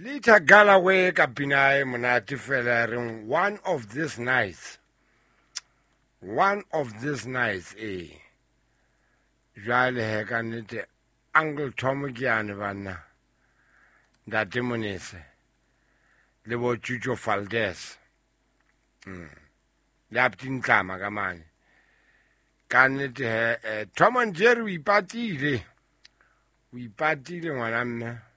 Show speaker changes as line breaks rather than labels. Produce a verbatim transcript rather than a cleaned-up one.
Lita Galloway kapinae monate fela reng one of these nights. One of these nights, eh. Jwale he ka nnete Uncle Tom ke ane bana. Ntate Monese. Le bo Chucho Valdez. Mm. Le Aptin Tlama ka mane. Ka nnete he eh, Tom and Jerry o ipatile. O ipatile ngwana mme.